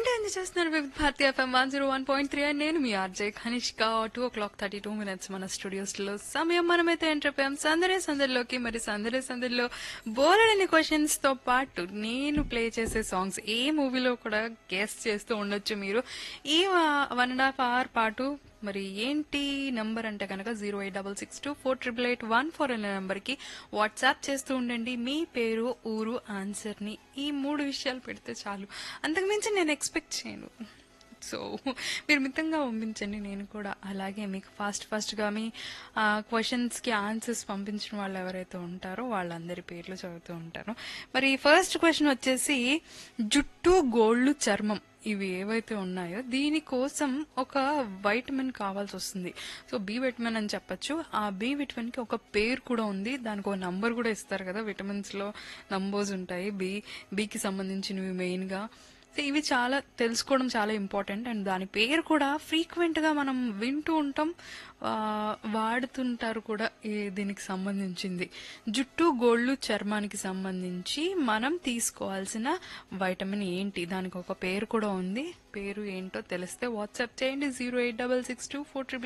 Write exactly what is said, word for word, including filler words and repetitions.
వింటూ ఎంజాయ్ చేస్తున్నారు with Bharati FM one zero one point three and నేను మీ ఆర్జే కనిష్క. టూ ఓ clock thirty two minutes మన studios లో సమయం. మనమైతే ఎంటర్ అయిపోయాం సందడే సందడిలోకి. మరి సందడే సందడిలో బోలెడని క్వశ్చన్స్ తో పాటు నేను ప్లే చేసే సాంగ్స్ ఏ మూవీలో కూడా గెస్ట్ చేస్తూ ఉండొచ్చు మీరు ఈ వన్ అండ్ హాఫ్ అవర్ పాటు. మరి ఏంటి నంబర్ అంటే కనుక zero eight double six two four triple eight one four అనే నెంబర్కి వాట్సాప్ చేస్తూ ఉండండి మీ పేరు ఊరు ఆన్సర్ని. ఈ మూడు విషయాలు పెడితే చాలు, అంతకుమించి నేను ఎక్స్పెక్ట్ చేయను. సో మీరు మితంగా పంపించండి, నేను కూడా అలాగే మీకు ఫాస్ట్ ఫాస్ట్గా మీ క్వశ్చన్స్కి ఆన్సర్స్ పంపించిన వాళ్ళు ఎవరైతే ఉంటారో వాళ్ళందరి పేర్లు చదువుతూ ఉంటారు. మరి ఫస్ట్ క్వశ్చన్ వచ్చేసి జుట్టు గోళ్ళు చర్మం ఇవి ఏవైతే ఉన్నాయో దీనికోసం ఒక వైటమిన్ కావాల్సి వస్తుంది. సో బి విటమిన్ అని చెప్పొచ్చు. ఆ బి విటమిన్ కి ఒక పేరు కూడా ఉంది, దానికి ఒక నంబర్ కూడా ఇస్తారు కదా, విటమిన్స్ లో నంబర్స్ ఉంటాయి బి బికి సంబంధించినవి మెయిన్ గా. సో ఇవి చాలా తెలుసుకోవడం చాలా ఇంపార్టెంట్. అండ్ దాని పేరు కూడా ఫ్రీక్వెంట్ గా మనం వింటూ ఉంటాం, వాడుతుంటారు కూడా. దీనికి సంబంధించింది జుట్టు గోళ్ళు చర్మానికి సంబంధించి మనం తీసుకోవాల్సిన వైటమిన్ ఏంటి, దానికి ఒక పేరు కూడా ఉంది. పేరు ఏంటో తెలిస్తే వాట్సాప్ చేయండి zero eight double six two four triple